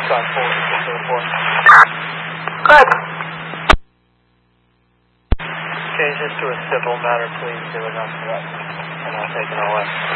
Good. Change this to a civil matter, please. There was not threat. And I'll take it away.